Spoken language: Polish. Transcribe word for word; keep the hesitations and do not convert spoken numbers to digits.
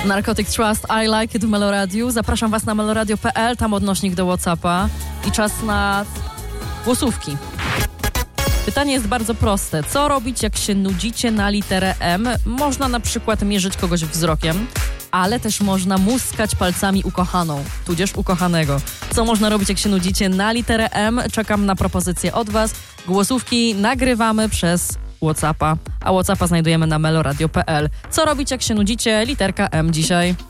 Narcotic Trust, I Like It w Meloradiu. Zapraszam was na meloradio kropka p l, tam odnośnik do WhatsAppa i czas na głosówki. Pytanie jest bardzo proste. Co robić, jak się nudzicie na literę M? Można na przykład mierzyć kogoś wzrokiem, ale też można muskać palcami ukochaną, tudzież ukochanego. Co można robić, jak się nudzicie na literę M? Czekam na propozycje od was. Głosówki nagrywamy przez WhatsAppa, a WhatsAppa znajdujemy na meloradio kropka p l. Co robić, jak się nudzicie? Literka M dzisiaj.